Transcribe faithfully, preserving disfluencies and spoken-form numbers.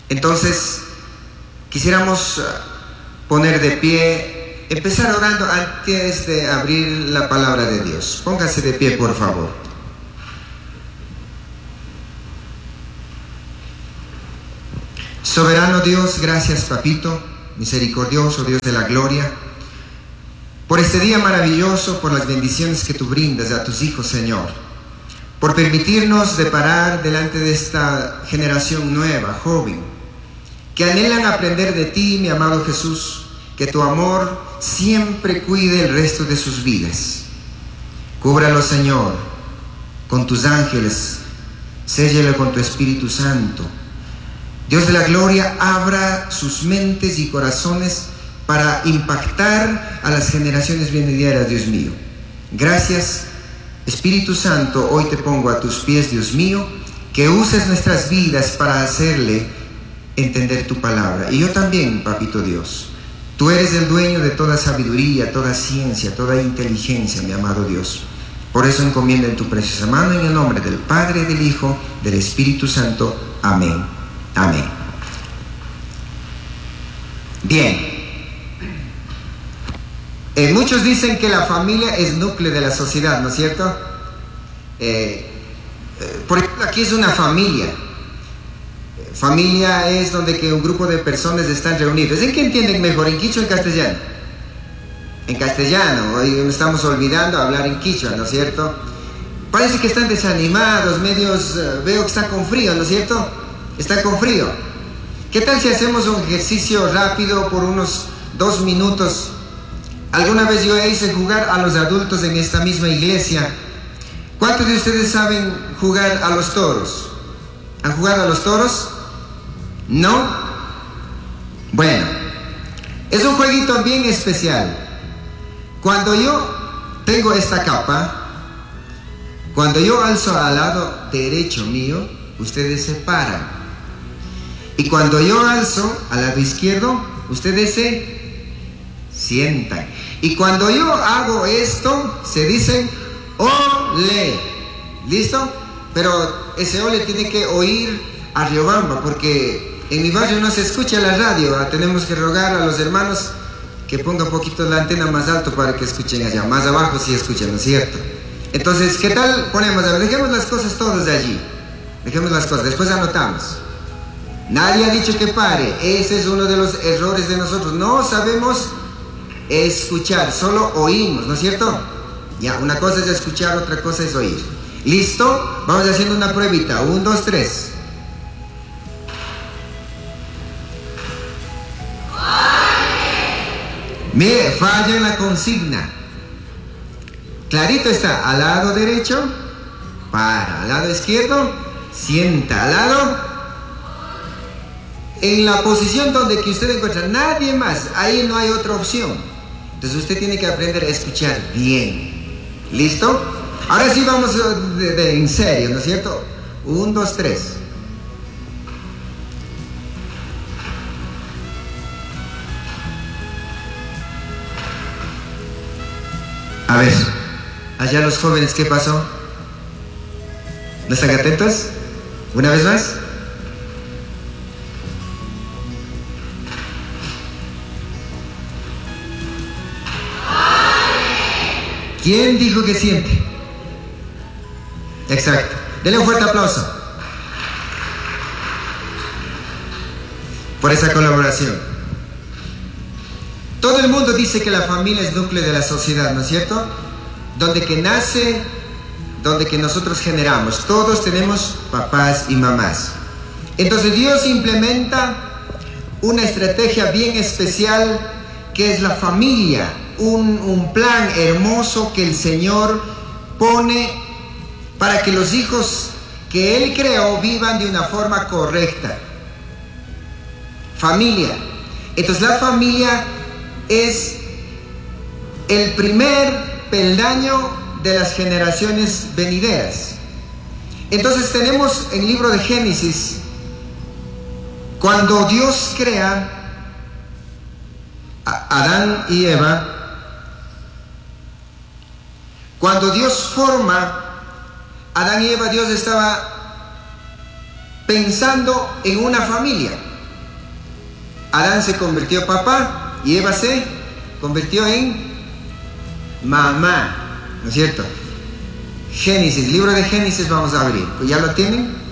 Entonces, quisiéramos poner de pie, empezar orando antes de abrir la palabra de Dios. Póngase de pie, por favor. Soberano Dios, gracias, papito, misericordioso Dios de la gloria, por este día maravilloso, por las bendiciones que tú brindas a tus hijos, Señor, por permitirnos deparar delante de esta generación nueva, joven, que anhelan aprender de ti, mi amado Jesús, que tu amor siempre cuide el resto de sus vidas. Cúbralo, Señor, con tus ángeles, séllalo con tu Espíritu Santo. Dios de la gloria, abra sus mentes y corazones para impactar a las generaciones venideras, Dios mío. Gracias, Espíritu Santo, hoy te pongo a tus pies, Dios mío, que uses nuestras vidas para hacerle entender tu palabra. Y yo también, papito Dios, tú eres el dueño de toda sabiduría, toda ciencia, toda inteligencia, mi amado Dios. Por eso encomiendo en tu preciosa mano, en el nombre del Padre, del Hijo, del Espíritu Santo. Amén. Amén. Bien. Eh, muchos dicen que la familia es núcleo de la sociedad, ¿no es cierto? Eh, eh, por ejemplo, aquí es una familia. Eh, familia es donde que un grupo de personas están reunidos. ¿En qué entienden mejor? ¿En quichua o en castellano? En castellano. Hoy estamos olvidando hablar en quichua, ¿no es cierto? Parece que están desanimados, medios... Uh, veo que están con frío, ¿no es cierto? Está con frío. ¿Qué tal si hacemos un ejercicio rápido por unos dos minutos? Alguna vez yo hice jugar a los adultos en esta misma iglesia. ¿Cuántos de ustedes saben jugar a los toros? ¿Han jugado a los toros? ¿No? Bueno, es un jueguito bien especial. Cuando yo tengo esta capa, cuando yo alzo al lado derecho mío, ustedes se paran. Y cuando yo alzo al lado izquierdo, ustedes se sientan. Y cuando yo hago esto, se dicen ole. ¿Listo? Pero ese ole tiene que oír a Riobamba, porque en mi barrio no se escucha la radio. Tenemos que rogar a los hermanos que pongan un poquito la antena más alto para que escuchen allá. Más abajo sí escuchan, ¿no es cierto? Entonces, ¿qué tal ponemos? A ver, dejemos las cosas todas de allí. Dejemos las cosas, después anotamos. Nadie ha dicho que pare. Ese es uno de los errores de nosotros. No sabemos escuchar, solo oímos, ¿no es cierto? Ya, una cosa es escuchar, otra cosa es oír. ¿Listo? Vamos haciendo una pruebita. Un, dos, tres. Mire, falla en la consigna. Clarito está. Al lado derecho, para. Al lado izquierdo, sienta. Al lado... En la posición donde que usted encuentra nadie más, ahí no hay otra opción. Entonces usted tiene que aprender a escuchar bien. ¿Listo? Ahora sí vamos de, de, en serio, ¿no es cierto? Un, dos, tres. A ver, allá los jóvenes, ¿qué pasó? ¿No están atentos? ¿Una vez más? ¿Quién dijo que siente? Exacto. Denle un fuerte aplauso por esa colaboración. Todo el mundo dice que la familia es núcleo de la sociedad, ¿no es cierto? Donde que nace, donde que nosotros generamos. Todos tenemos papás y mamás. Entonces Dios implementa una estrategia bien especial que es la familia. Un, un plan hermoso que el Señor pone para que los hijos que Él creó vivan de una forma correcta. Familia. Entonces la familia es el primer peldaño de las generaciones venideras. Entonces tenemos en el libro de Génesis, cuando Dios crea a Adán y Eva, cuando Dios forma a Adán y Eva, Dios estaba pensando en una familia. Adán se convirtió en papá y Eva se convirtió en mamá, ¿no es cierto? Génesis, libro de Génesis vamos a abrir. ¿Ya lo tienen?